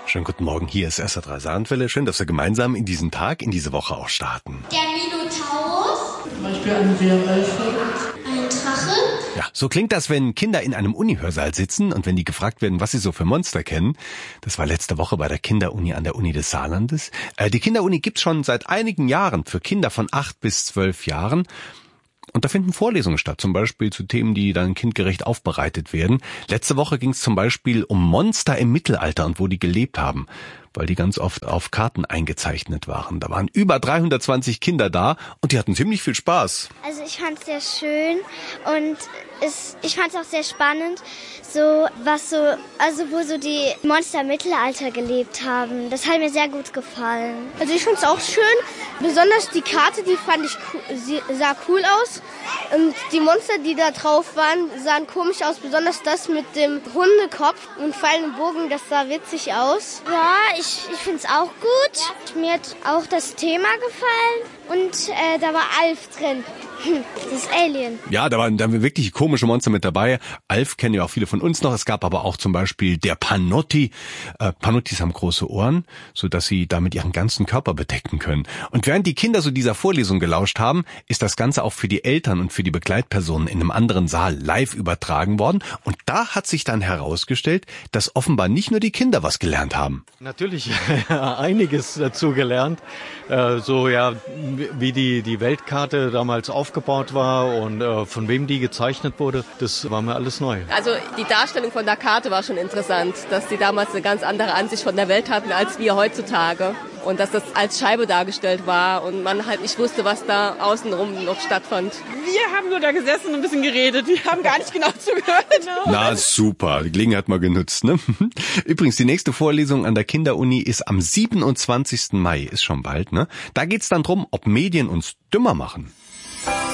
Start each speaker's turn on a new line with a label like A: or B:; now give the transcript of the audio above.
A: Schönen guten Morgen, hier ist SR3 Saarlandwelle. Schön, dass wir gemeinsam in diesen Tag, in diese Woche auch starten.
B: Der Minotaurus.
C: Zum Beispiel ein Werwölfe.
B: Ein Drache.
A: Ja, so klingt das, wenn Kinder in einem Uni-Hörsaal sitzen und wenn die gefragt werden, was sie so für Monster kennen. Das war letzte Woche bei der Kinderuni an der Uni des Saarlandes. Die Kinderuni gibt's schon seit einigen Jahren für Kinder von 8 bis 12 Jahren. Und da finden Vorlesungen statt, zum Beispiel zu Themen, die dann kindgerecht aufbereitet werden. Letzte Woche ging es zum Beispiel um Monster im Mittelalter und wo die gelebt haben, weil die ganz oft auf Karten eingezeichnet waren. Da waren über 320 Kinder da und die hatten ziemlich viel Spaß.
D: Also ich fand es sehr schön und ich fand es auch sehr spannend, wo so die Monster im Mittelalter gelebt haben. Das hat mir sehr gut gefallen.
E: Also ich fand es auch schön, besonders die Karte, die fand ich sah cool aus. Und die Monster, die da drauf waren, sahen komisch aus, besonders das mit dem Hundekopf und Pfeil und Bogen, das sah witzig aus.
D: Ja, ich finde es auch gut. Mir hat auch das Thema gefallen und da war Alf drin. Das Alien.
A: Ja, da waren wirklich komische Monster mit dabei. Alf kennen ja auch viele von uns noch. Es gab aber auch zum Beispiel der Panotti. Panottis haben große Ohren, sodass sie damit ihren ganzen Körper bedecken können. Und während die Kinder so dieser Vorlesung gelauscht haben, ist das Ganze auch für die Eltern und für die Begleitpersonen in einem anderen Saal live übertragen worden. Und da hat sich dann herausgestellt, dass offenbar nicht nur die Kinder was gelernt haben.
F: Natürlich einiges dazu gelernt. Wie die Weltkarte damals aufgebaut war und von wem die gezeichnet wurde, das war mir alles neu.
G: Also die Darstellung von der Karte war schon interessant, dass die damals eine ganz andere Ansicht von der Welt hatten als wir heutzutage. Und dass das als Scheibe dargestellt war und man halt nicht wusste, was da außenrum noch stattfand.
H: Wir haben nur da gesessen und ein bisschen geredet. Wir haben gar nicht genau zugehört.
A: Na super, die Gelegenheit mal genutzt, ne? Übrigens, die nächste Vorlesung an der Kinderuni ist am 27. Mai, ist schon bald, ne? Da geht's dann drum, ob Medien uns dümmer machen.